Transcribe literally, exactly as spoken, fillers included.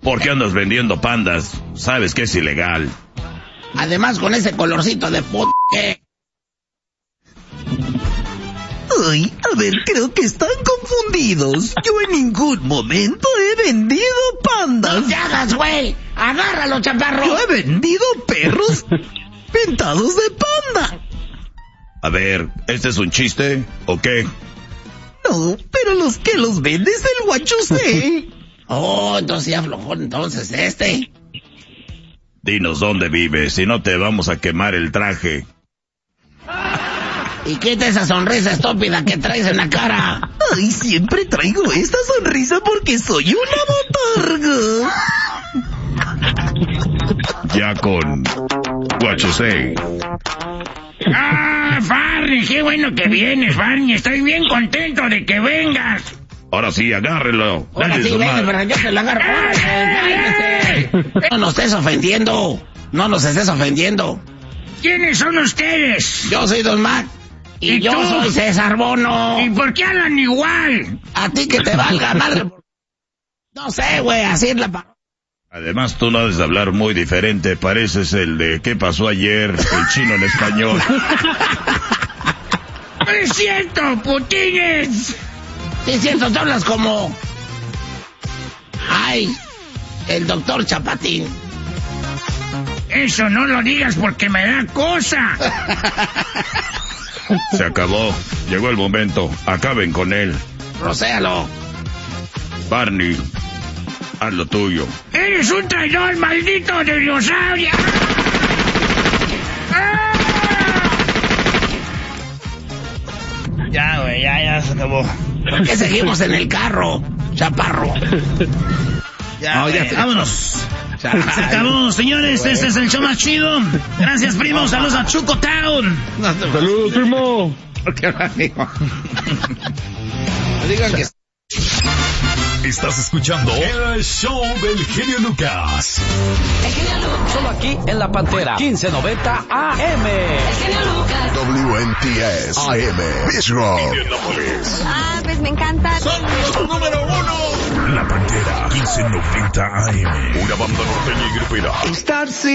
¿Por qué andas vendiendo pandas? Sabes que es ilegal. Además, con ese colorcito de puta que... Ay, a ver, creo que están confundidos. Yo en ningún momento he vendido pandas. ¡No te hagas, güey! ¡Agárralo, chaparro! Yo he vendido perros pintados de panda. A ver, ¿este es un chiste o qué? No, pero los que los vende es el guachusé. Oh, entonces ya aflojó entonces este. Dinos dónde vives, si no te vamos a quemar el traje. Y quita esa sonrisa estúpida que traes en la cara. Ay, siempre traigo esta sonrisa porque soy una botarga. Ya con Guachusei. ¡Ah, Barney! ¡Qué bueno que vienes, Barney! Estoy bien contento de que vengas. Ahora sí, agárrelo. Ahora Dale sí, su ven, madre. pero yo se la agarro. ¡Ay, No nos estés ofendiendo. No nos estés ofendiendo. ¿Quiénes son ustedes? Yo soy Don Mac. Y, ¿Y yo tú? soy César Bono. ¿Y por qué hablan igual? A ti que te valga madre. No sé, güey, así es la pa... Además, tú no debes de hablar muy diferente. Pareces el de ¿qué pasó ayer? El chino en español. ¡No es cierto, putines! Sí, es cierto, tú hablas como... Ay, el doctor Chapatín. Eso no lo digas porque me da cosa. Se acabó. Llegó el momento. Acaben con él. Rocéalo. Barney, haz lo tuyo. ¡Eres un traidor, maldito dinosaurio! ¡Ah! Ya, güey, ya, ya se acabó. ¿Por qué seguimos en el carro, chaparro? Ya, No, ya, güey. vámonos. Ya, Se acabó, señores. güey. Este es el show más chido. Gracias, primo. Saludos a Chuco Town. No te- Saludos, primo. ¿Por qué no digo? No digan que... Estás escuchando el show del genio Lucas. Solo aquí en La Pantera, quince noventa A M. W N T S A M. Pittsburgh. Indianapolis. Ah, pues me encanta. ¡Son los número uno! La Pantera. quince noventa A M. Una banda norteña y grupera. Estar